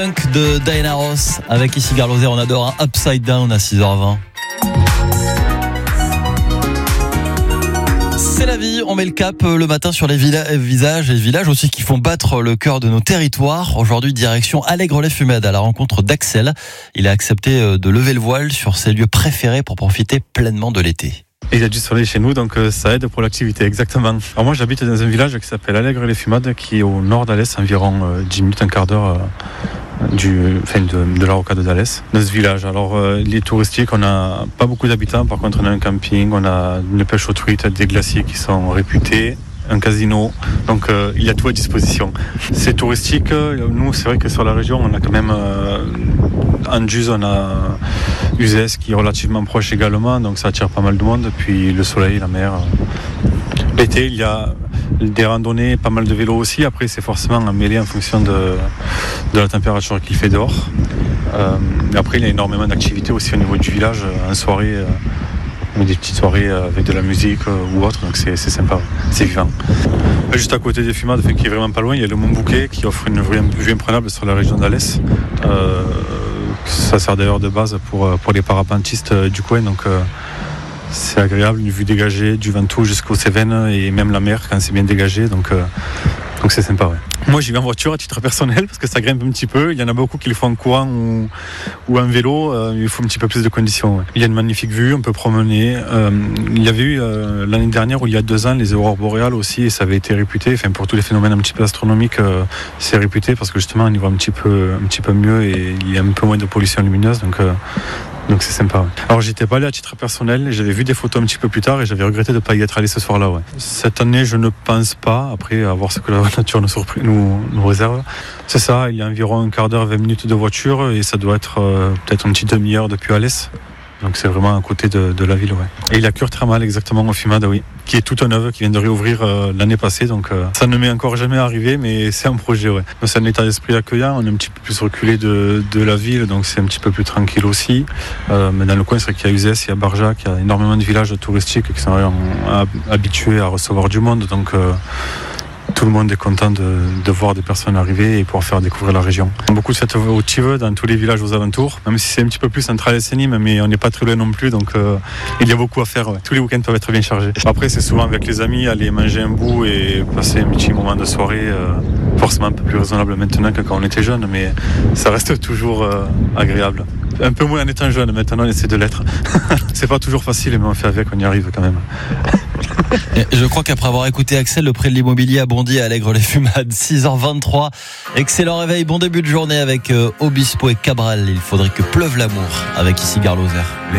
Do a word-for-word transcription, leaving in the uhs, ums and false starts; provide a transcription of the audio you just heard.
De Diana Ross avec ici Garloser, on adore un Upside Down à six heures vingt. C'est la vie, on met le cap le matin sur les villa- visages et villages aussi qui font battre le cœur de nos territoires. Aujourd'hui, direction Allègre-les-Fumades à la rencontre d'Axel. Il a accepté de lever le voile sur ses lieux préférés pour profiter pleinement de l'été. Et il y a du soleil chez nous, donc ça aide pour l'activité, exactement. Alors moi, j'habite dans un village qui s'appelle Allègre-les-Fumades, qui est au nord d'Alès, environ dix minutes, un quart d'heure du, enfin de, de la rocade d'Alès, dans ce village. Alors, euh, les touristiques, on n'a pas beaucoup d'habitants, par contre, on a un camping, on a une pêche aux truites, des glaciers qui sont réputés, un casino, donc euh, il y a tout à disposition. C'est touristique, nous, c'est vrai que sur la région, on a quand même, euh, en Juz, on a Uzès qui est relativement proche également, donc ça attire pas mal de monde, puis le soleil, la mer. L'été, il y a des randonnées, pas mal de vélos aussi. Après, c'est forcément mêlé en fonction de, de la température qu'il fait dehors. Euh, après, il y a énormément d'activités aussi au niveau du village. En soirée, euh, des petites soirées avec de la musique euh, ou autre. Donc c'est, c'est sympa, c'est vivant. Juste à côté des Fumades, qui est vraiment pas loin, il y a le Mont Bouquet qui offre une vue imprenable sur la région d'Alès. Euh, ça sert d'ailleurs de base pour, pour les parapentistes du coin. Donc, euh, c'est agréable, une vue dégagée du Ventoux jusqu'aux Cévennes et même la mer quand c'est bien dégagé, donc, euh, donc c'est sympa. Ouais. Moi j'y vais en voiture à titre personnel parce que ça grimpe un petit peu, il y en a beaucoup qui le font en courant ou, ou en vélo, euh, il faut un petit peu plus de conditions. Ouais. Il y a une magnifique vue, on peut promener. Euh, il y avait eu euh, l'année dernière ou il y a deux ans les aurores boréales aussi et ça avait été réputé, enfin, pour tous les phénomènes un petit peu astronomiques, euh, c'est réputé parce que justement on y voit un petit peu, un petit peu mieux et il y a un peu moins de pollution lumineuse, donc euh, Donc c'est sympa. Ouais. Alors j'étais pas allé à titre personnel, j'avais vu des photos un petit peu plus tard et j'avais regretté de ne pas y être allé ce soir-là. Ouais. Cette année je ne pense pas, après à voir ce que la nature nous, surpris, nous, nous réserve. C'est ça, il y a environ un quart d'heure, vingt minutes de voiture et ça doit être euh, peut-être une petite demi-heure depuis Alès. Donc c'est vraiment à côté de, de la ville. Ouais. Et il y a Cure Thermal exactement au Fumades, oui, qui est toute neuve, qui vient de réouvrir euh, l'année passée. Donc euh, ça ne m'est encore jamais arrivé, mais c'est un projet. Ouais. Donc, c'est un état d'esprit accueillant. On est un petit peu plus reculé de, de la ville, donc c'est un petit peu plus tranquille aussi. Euh, mais dans le coin, c'est vrai qu'il y a Uzès, il y a Barjac, il y a énormément de villages touristiques qui sont euh, habitués à recevoir du monde. Donc euh, tout le monde est content de, de voir des personnes arriver et pouvoir faire découvrir la région. Beaucoup de fêtes votives dans tous les villages aux alentours, même si c'est un petit peu plus entre Alès et Nîmes, mais on n'est pas très loin non plus, donc euh, il y a beaucoup à faire. Ouais. Tous les week-ends peuvent être bien chargés. Après, c'est souvent avec les amis, aller manger un bout et passer un petit moment de soirée, euh, forcément un peu plus raisonnable maintenant que quand on était jeune, mais ça reste toujours euh, agréable. Un peu moins en étant jeune, maintenant on essaie de l'être. C'est pas toujours facile, mais on fait avec, on y arrive quand même. Je crois qu'après avoir écouté Axel, le prix de l'immobilier a bondi à Allègre-les-Fumades, six heures vingt-trois. Excellent réveil, bon début de journée avec euh, Obispo et Cabral. Il faudrait que pleuve l'amour avec ici Garloser.